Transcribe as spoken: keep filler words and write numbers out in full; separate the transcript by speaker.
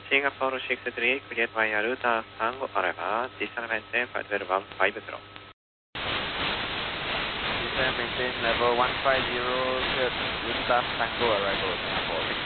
Speaker 1: Singapore six three, cleared via Ruta Tango arrival, descend maintain flight level one five zero.
Speaker 2: Descend maintain level one five zero, cleared Ruta Tango arrival, Singapore six